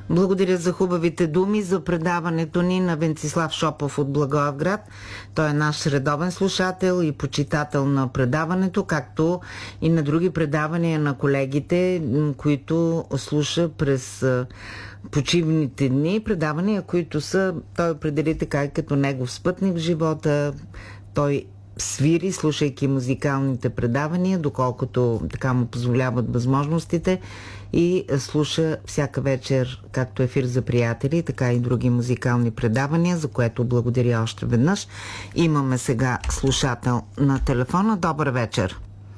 Благодаря за хубавите думи за предаването ни на Венцислав Шопов от Благоевград. Той е наш редовен слушател и почитател на предаването, както и на други предавания на колегите, които слуша през почивните дни. Предавания, които са, той определи така и като негов спътник в живота. Той свири, слушайки музикалните предавания, доколкото така му позволяват възможностите, и слуша всяка вечер както ефир за приятели, така и други музикални предавания, за което благодаря още веднъж. Имаме сега слушател на телефона. Добър вечер.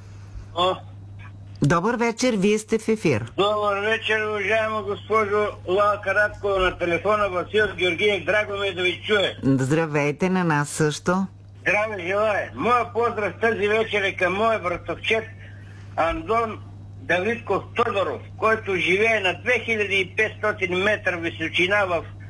Добър вечер, вие сте в ефир. Добър вечер, уважаема госпожо Лалка Радкова, на телефона Васил Георгиев. Драго ме да ви чуе. Здравейте, на нас също. Здраве желая. Моя поздрав тази вечер е към моя братовчет Андон Давидков Тодоров, който живее на 2500 метра височина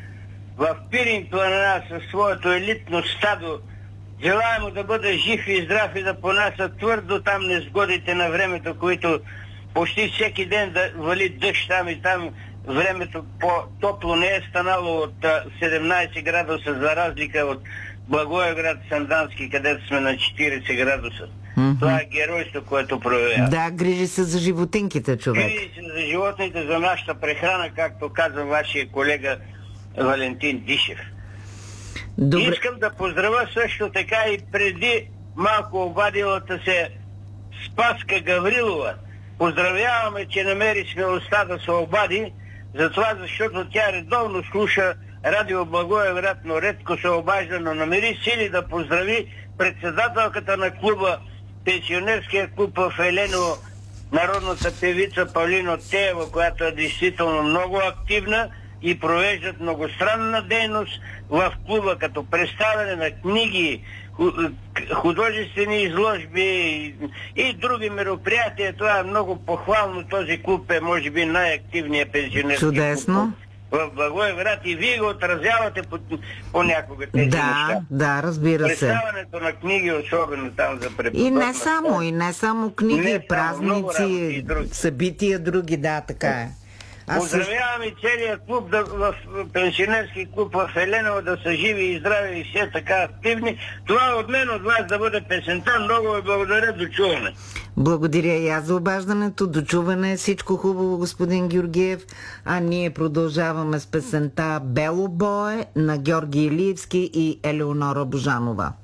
в Пирин планина със своето елитно стадо. Желая му да бъде жив и здрав и да понася твърдо там несгодите на времето, които почти всеки ден да вали дъжд там и там. Времето по-топло не е станало от 17 градуса, за разлика от Благоевград, Сандански, където сме на 40 градуса. Това е геройство, което проявява. Да, грижи се за животинките, човек. Грижи се за животните, за нашата прехрана, както каза вашия колега Валентин Дишев. Добре. Искам да поздравя също така и преди малко обадилата се Спаска Гаврилова. Поздравяваме, че намери смелостта да се обади, затова защото тя редовно слуша Радио Благоевград, но редко се обажда, но намери сили да поздрави председателката на клуба, пенсионерския клуб в Еленово, народната певица Павлина Теева, която е действително много активна и провеждат многостранна дейност в клуба, като представяне на книги, художествени изложби и други мероприятия. Това е много похвално. Този клуб е, може би, най-активният пенсионерски Чудесно. клуб в Благоевград и вие го отразявате понякога тези неща. Да, разбира се. Представянето на книги, особено там за преподобна. И не само книги, не празници, събития други, да, така е. Поздравявам и целият клуб в пенсионерски клуб в Еленово да са живи и здрави и все така активни. Това е от мен, от вас да бъде песента. Много ви благодаря, до чуване. Благодаря и аз за обаждането, до чуване. Всичко хубаво, господин Георгиев. А ние продължаваме с песента Бело бое на Георги Илиевски и Елеонора Божанова.